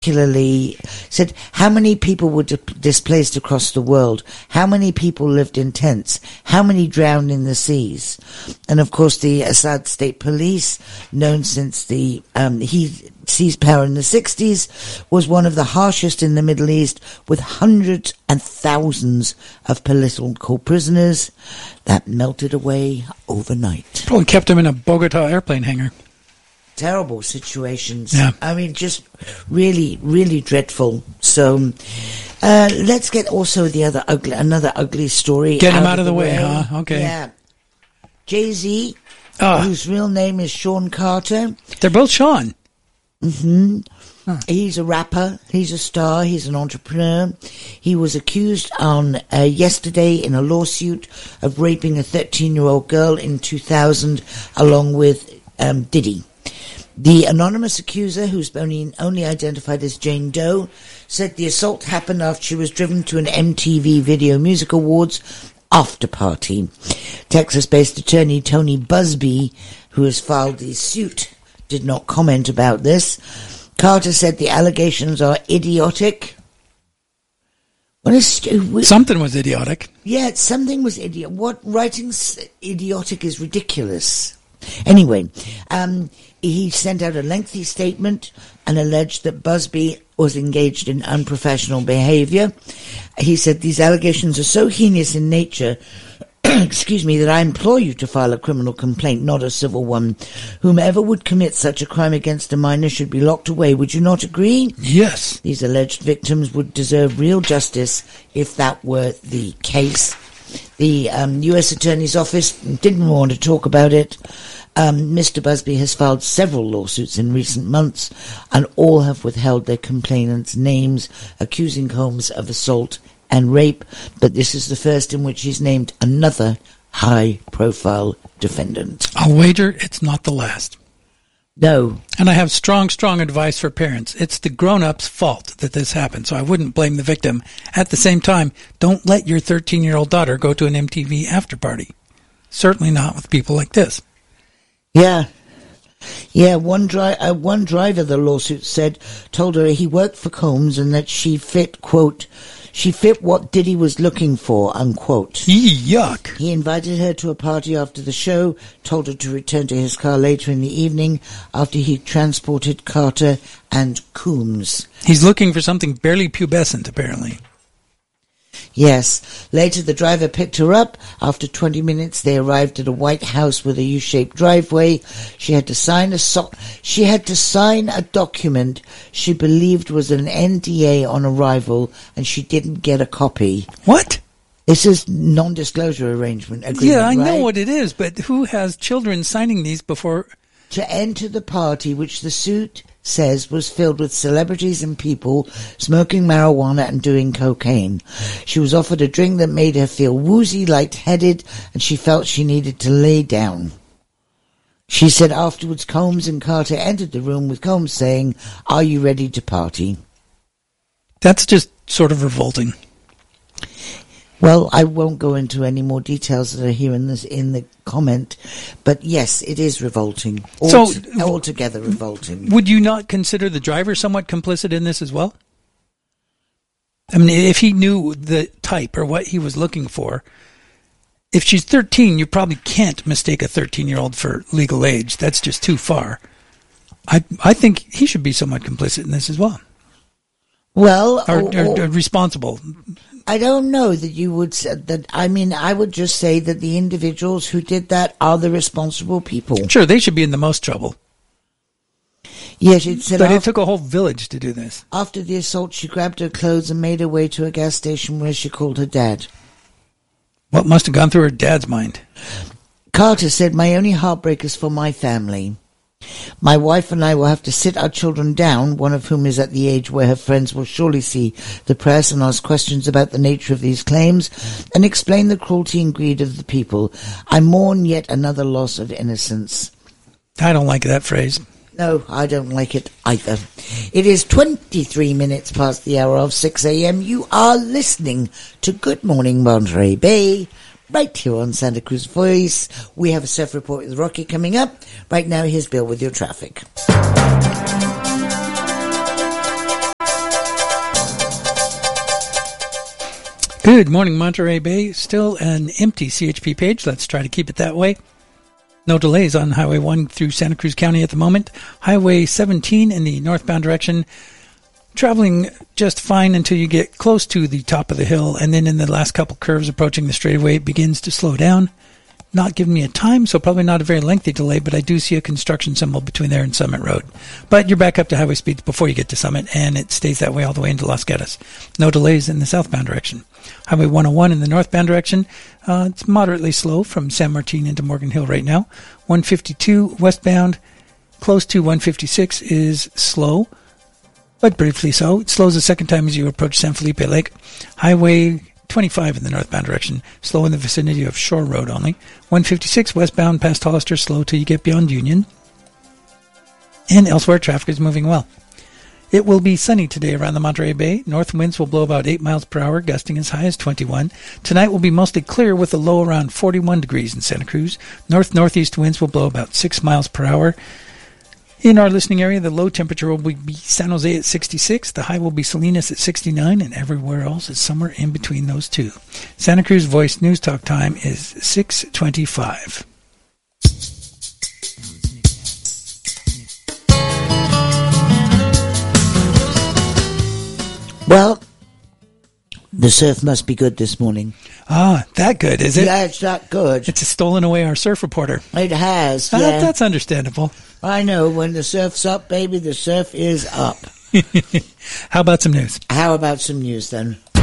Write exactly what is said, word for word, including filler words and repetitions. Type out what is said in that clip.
particularly said, how many people were di- displaced across the world? How many people lived in tents? How many drowned in the seas? And of course, the Assad State Police, known since the um, he seized power in the sixties, was one of the harshest in the Middle East, with hundreds and thousands of political prisoners that melted away overnight. Probably kept them in a Bogota airplane hangar. Terrible situations. Yeah. I mean, just really, really dreadful. So, uh, let's get also the other ugly, another ugly story. Get him out, out of the, the way, way, huh? Okay. Yeah. Jay-Z, oh. whose real name is Sean Carter. They're both Sean. Mm-hmm. Huh. He's a rapper. He's a star. He's an entrepreneur. He was accused on uh, yesterday in a lawsuit of raping a thirteen-year-old girl in two thousand, along with um, Diddy. The anonymous accuser, who's only, only identified as Jane Doe, said the assault happened after she was driven to an M T V Video Music Awards after party. Texas-based attorney Tony Busby, who has filed the suit, did not comment about this. Carter said the allegations are idiotic. What is we, something was idiotic? Yeah, something was idiot. What writing's idiotic is ridiculous. Anyway, um, he sent out a lengthy statement and alleged that Busby was engaged in unprofessional behavior. He said these allegations are so heinous in nature, excuse me, that I implore you to file a criminal complaint, not a civil one. Whomever would commit such a crime against a minor should be locked away. Would you not agree? Yes. These alleged victims would deserve real justice if that were the case. The um, U S Attorney's Office didn't want to talk about it. Um, Mister Busby has filed several lawsuits in recent months, and all have withheld their complainants' names, accusing Combs of assault and rape, but this is the first in which he's named another high-profile defendant. I'll wager it's not the last. No. And I have strong, strong advice for parents. It's the grown-up's fault that this happened, so I wouldn't blame the victim. At the same time, don't let your thirteen-year-old daughter go to an M T V after-party. Certainly not with people like this. Yeah. Yeah, one, dri- uh, one driver, the lawsuit said, told her he worked for Combs and that she fit, quote, she fit what Diddy was looking for, unquote. Yuck. He invited her to a party after the show, told her to return to his car later in the evening after he transported Carter and Coombs. He's looking for something barely pubescent, apparently. Yes. Later, the driver picked her up. After twenty minutes, they arrived at a white house with a U-shaped driveway. She had to sign a so- She had to sign a document she believed was an N D A on arrival, and she didn't get a copy. What? This is non-disclosure arrangement agreement. Yeah, I right? know what it is, but who has children signing these before? To enter the party, which the suit says was filled with celebrities and people smoking marijuana and doing cocaine. She was offered a drink that made her feel woozy, lightheaded, and she felt she needed to lay down. She said afterwards Combs and Carter entered the room with Combs saying, "Are you ready to party?" That's just sort of revolting. Well, I won't go into any more details that are here in this in the comment, but yes, it is revolting. All so, t- altogether revolting. Would you not consider the driver somewhat complicit in this as well? I mean, if he knew the type or what he was looking for, if she's thirteen, you probably can't mistake a thirteen-year-old for legal age. That's just too far. I I think he should be somewhat complicit in this as well. Well, or, or, or, or responsible. I don't know that you would say that. I mean, I would just say that the individuals who did that are the responsible people. Sure, they should be in the most trouble. Yes, it said. But after, it took a whole village to do this. After the assault, she grabbed her clothes and made her way to a gas station where she called her dad. What must have gone through her dad's mind? Carter said, "My only heartbreak is for my family. My wife and I will have to sit our children down, one of whom is at the age where her friends will surely see the press and ask questions about the nature of these claims, and explain the cruelty and greed of the people. I mourn yet another loss of innocence." I don't like that phrase. No, I don't like it either. It is twenty-three minutes past the hour of six a.m. You are listening to Good Morning Monterey Bay, right here on Santa Cruz Voice. We have a Surf Report with Rocky coming up. Right now, here's Bill with your traffic. Good morning, Monterey Bay. Still an empty C H P page. Let's try to keep it that way. No delays on Highway one through Santa Cruz County at the moment. Highway seventeen in the northbound direction, traveling just fine until you get close to the top of the hill, and then in the last couple curves approaching the straightaway, it begins to slow down. Not giving me a time, so probably not a very lengthy delay, but I do see a construction symbol between there and Summit Road. But you're back up to highway speeds before you get to Summit, and it stays that way all the way into Los Gatos. No delays in the southbound direction. Highway one oh one in the northbound direction, uh, it's moderately slow from San Martin into Morgan Hill right now. one fifty-two westbound, close to one fifty-six is slow, but briefly so. It slows a second time as you approach San Felipe Lake. Highway twenty-five in the northbound direction, slow in the vicinity of Shore Road only. one fifty-six westbound past Hollister, slow till you get beyond Union. And elsewhere, traffic is moving well. It will be sunny today around the Monterey Bay. North winds will blow about eight miles per hour, gusting as high as twenty-one. Tonight will be mostly clear with a low around forty-one degrees in Santa Cruz. North-northeast winds will blow about six miles per hour. In our listening area, the low temperature will be San Jose at sixty-six, the high will be Salinas at sixty-nine, and everywhere else is somewhere in between those two. Santa Cruz Voice News Talk time is six twenty-five. Well, the surf must be good this morning. Ah, that good, is it? Yeah, it's that good. It's stolen away our surf reporter. It has, Ah, yeah. that's understandable. I know. When the surf's up, baby, the surf is up. How about some news? How about some news, then?